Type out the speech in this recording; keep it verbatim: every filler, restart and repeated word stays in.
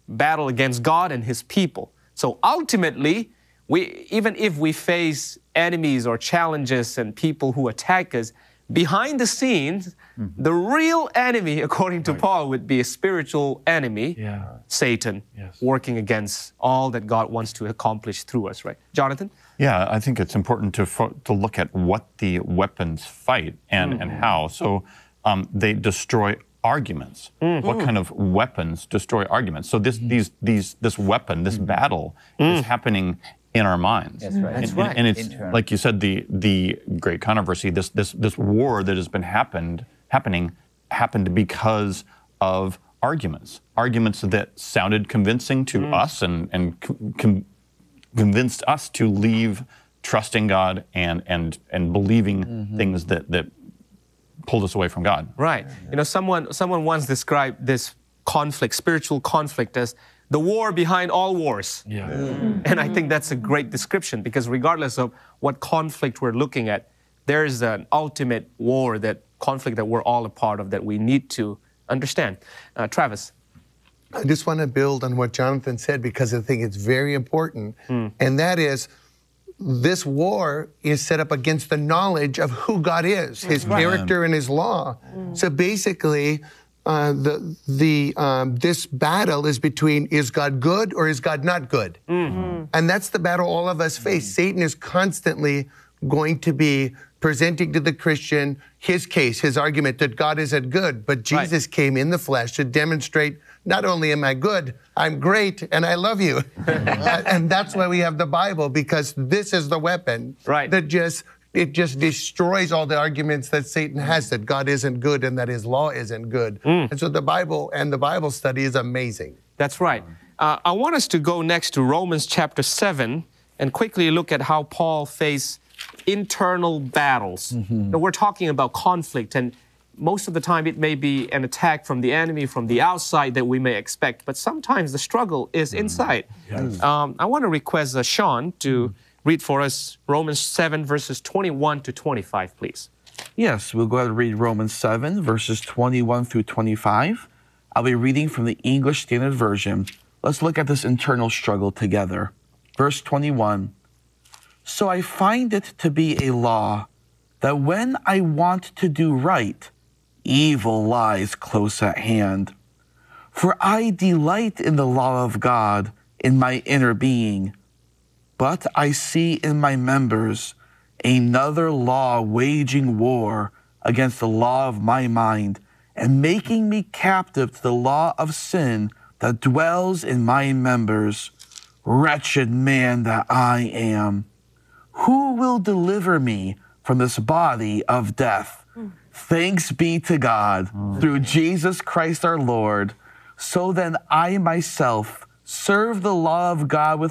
battle against God and His people. So ultimately, we, even if we face enemies or challenges and people who attack us, behind the scenes, mm-hmm. the real enemy, according to right. Paul, would be a spiritual enemy, yeah. Satan, yes. working against all that God wants to accomplish through us, right? Jonathan? Yeah, I think it's important to fo- to look at what the weapons fight and, mm-hmm. and how. So um, they destroy arguments. Mm-hmm. What kind of weapons destroy arguments? So this mm-hmm. these these this weapon, this mm-hmm. battle mm-hmm. is happening in our minds. That's right. That's and, right. And, and it's, Internal. like you said, the the great controversy, this this this war that has been happened happening happened because of arguments. Arguments that sounded convincing to mm. us and, and com- convinced us to leave trusting God and and and believing mm-hmm. things that, that pulled us away from God. Right. Yeah. You know, someone someone once described this conflict, spiritual conflict, as the war behind all wars. Yeah. Mm. And I think that's a great description, because regardless of what conflict we're looking at, there is an ultimate war, that conflict that we're all a part of, that we need to understand. Uh, Travis? I just want to build on what Jonathan said, because I think it's very important. Mm. And that is, this war is set up against the knowledge of who God is, His right. character and His law. Mm. So basically, Uh, the the um, this battle is between, is God good or is God not good? Mm-hmm. And that's the battle all of us face. Mm-hmm. Satan is constantly going to be presenting to the Christian his case, his argument that God isn't good, but Jesus right. came in the flesh to demonstrate, not only am I good, I'm great and I love you. And that's why we have the Bible, because this is the weapon right. that just It just destroys all the arguments that Satan has, that God isn't good and that His law isn't good. Mm. And so the Bible and the Bible study is amazing. That's right. Uh, I want us to go next to Romans chapter seven and quickly look at how Paul faced internal battles. Mm-hmm. Now, we're talking about conflict, and most of the time it may be an attack from the enemy, from the outside, that we may expect, but sometimes the struggle is inside. Yes. Um, I want to request uh, Sean to mm. read for us Romans seven, verses twenty-one to twenty-five, please. Yes, we'll go ahead and read Romans seven, verses twenty-one through twenty-five. I'll be reading from the English Standard Version. Let's look at this internal struggle together. Verse twenty-one. So I find it to be a law that when I want to do right, evil lies close at hand. For I delight in the law of God in my inner being, but I see in my members another law waging war against the law of my mind and making me captive to the law of sin that dwells in my members. Wretched man that I am! Who will deliver me from this body of death? Mm. Thanks be to God mm. through Jesus Christ our Lord. So then I myself serve the law of God with